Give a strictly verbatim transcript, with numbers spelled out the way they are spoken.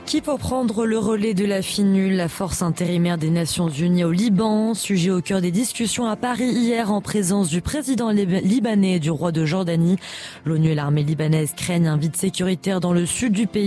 Qui peut prendre le relais de la FINUL, la force intérimaire des Nations Unies au Liban, sujet au cœur des discussions à Paris hier en présence du président libanais et du roi de Jordanie. L'ONU et l'armée libanaise craignent un vide sécuritaire dans le sud du pays.